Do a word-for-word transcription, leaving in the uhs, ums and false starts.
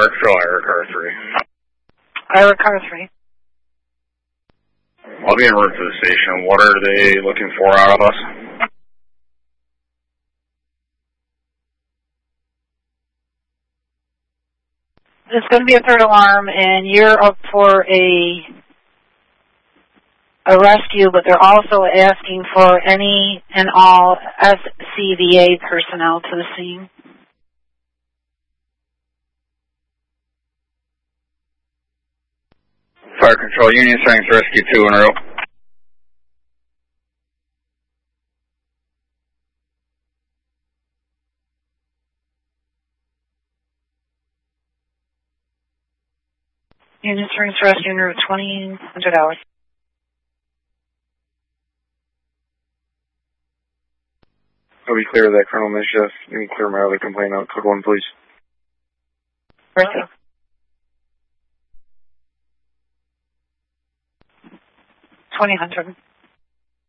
Park Trail, Ira Car three. Ira Car three. I'll be en route to the station. What are they looking for out of us? It's going to be a third alarm, and you're up for a a rescue, but they're also asking for any and all S C V A personnel to the scene. Fire Control, Union Strength Rescue two en route. Union Strength Rescue en route, twenty hundred hours. I'll be clear of that, Colonel Mischief. You can clear my other complaint out. Code one, please. Rescue. twenty hundred.